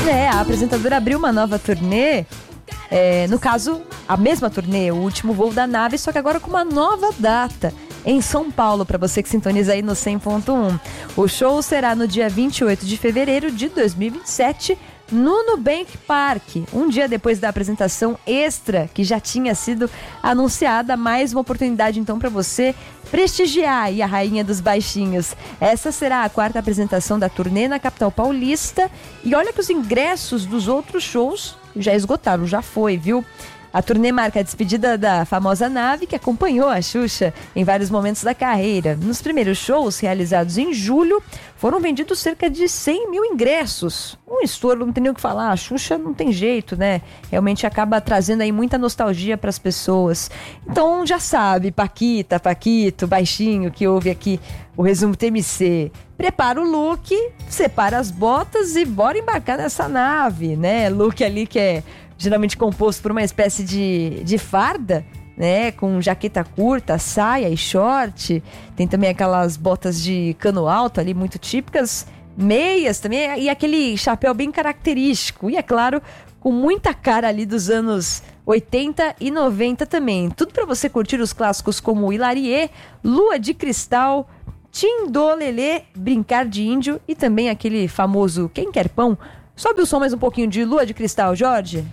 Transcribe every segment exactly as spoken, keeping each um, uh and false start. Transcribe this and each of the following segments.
É, a apresentadora abriu uma nova turnê, é, no caso, a mesma turnê, o último voo da nave, só que agora com uma nova data, em São Paulo, para você que sintoniza aí no cem ponto um. O show será no dia vinte e oito de fevereiro de dois mil e vinte e sete, no Nubank Park, um dia depois da apresentação extra que já tinha sido anunciada. Mais uma oportunidade então para você prestigiar aí a Rainha dos Baixinhos. Essa será a quarta apresentação da turnê na capital paulista, e olha que os ingressos dos outros shows já esgotaram, já foi, viu? A turnê marca a despedida da famosa nave que acompanhou a Xuxa em vários momentos da carreira. Nos primeiros shows, realizados em julho, foram vendidos cerca de cem mil ingressos. Um estouro, não tem nem o que falar. A Xuxa não tem jeito, né? Realmente acaba trazendo aí muita nostalgia para as pessoas. Então já sabe, Paquita, Paquito, baixinho que ouve aqui o resumo T M C. Prepara o look, separa as botas e bora embarcar nessa nave, né? Look ali que é geralmente composto por uma espécie de, de farda, né, com jaqueta curta, saia e short. Tem também aquelas botas de cano alto ali, muito típicas, meias também, e aquele chapéu bem característico. E é claro, com muita cara ali dos anos oitenta e noventa também. Tudo para você curtir os clássicos como Hilarie, Lua de Cristal, Tindolelê, Brincar de Índio e também aquele famoso Quem Quer Pão. Sobe o som mais um pouquinho de Lua de Cristal, Jorge.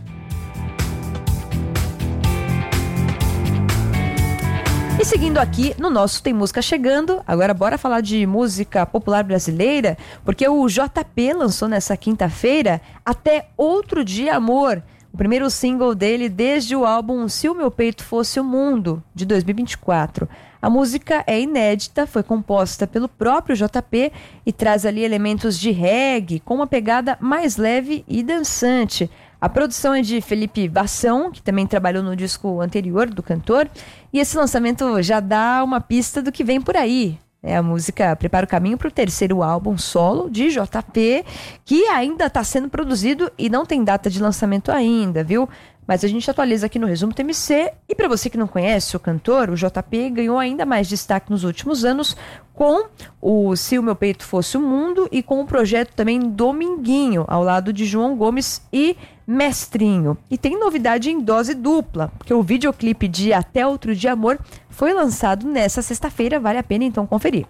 E seguindo aqui no nosso Tem Música Chegando, agora bora falar de música popular brasileira, porque o J P lançou nessa quinta-feira Até Outro Dia Amor, o primeiro single dele desde o álbum Se o Meu Peito Fosse o Mundo, de dois mil e vinte e quatro. A música é inédita, foi composta pelo próprio J P e traz ali elementos de reggae com uma pegada mais leve e dançante. A produção é de Felipe Bassão, que também trabalhou no disco anterior do cantor, e esse lançamento já dá uma pista do que vem por aí. É, a música prepara o caminho para o terceiro álbum solo de J P, que ainda está sendo produzido e não tem data de lançamento ainda, viu? Mas a gente atualiza aqui no Resumo T M C. E para você que não conhece o cantor, o J P ganhou ainda mais destaque nos últimos anos com o Se o Meu Peito Fosse o Mundo e com o projeto também Dominguinho, ao lado de João Gomes e Mestrinho. E tem novidade em dose dupla, porque o videoclipe de Até Outro Dia Amor foi lançado nessa sexta-feira, vale a pena então conferir.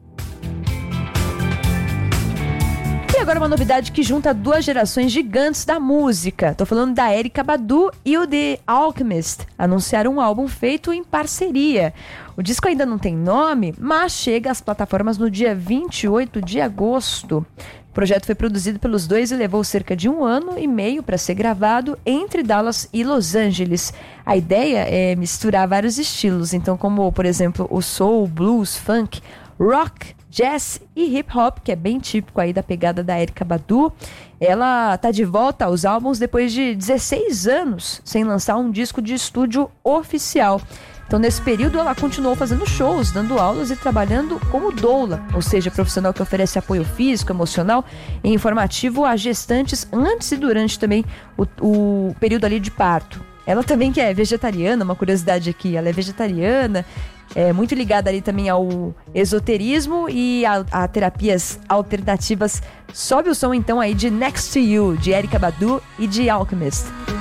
E agora uma novidade que junta duas gerações gigantes da música. Tô falando da Erykah Badu e o The Alchemist. Anunciaram um álbum feito em parceria. O disco ainda não tem nome, mas chega às plataformas no dia vinte e oito de agosto. O projeto foi produzido pelos dois e levou cerca de um ano e meio para ser gravado entre Dallas e Los Angeles. A ideia é misturar vários estilos, então como, por exemplo, o soul, blues, funk, rock, jazz e hip hop, que é bem típico aí da pegada da Erykah Badu. Ela tá de volta aos álbuns depois de dezesseis anos sem lançar um disco de estúdio oficial. Então, nesse período, ela continuou fazendo shows, dando aulas e trabalhando como doula, ou seja, profissional que oferece apoio físico, emocional e informativo a gestantes antes e durante também o, o período ali de parto. Ela também que é vegetariana, uma curiosidade aqui, ela é vegetariana, é muito ligada ali também ao esoterismo e a, a terapias alternativas. Sobe o som então aí de Next to You, de Erykah Badu e de Alchemist.